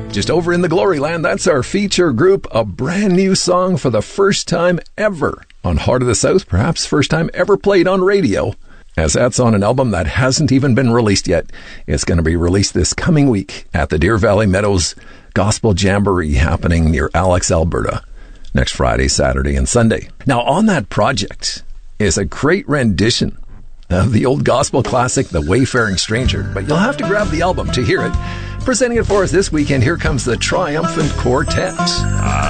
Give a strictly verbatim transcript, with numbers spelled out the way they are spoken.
Just over in the Glory Land, that's our feature group, a brand new song for the first time ever on Heart of the South, perhaps first time ever played on radio, as that's on an album that hasn't even been released yet. It's going to be released this coming week at the Deer Valley Meadows Gospel Jamboree happening near Alex, Alberta, next Friday, Saturday, and Sunday. Now, on that project is a great rendition of the old gospel classic, The Wayfaring Stranger, but you'll have to grab the album to hear it. Presenting it for us this weekend, here comes the Triumphant Quartet. Uh,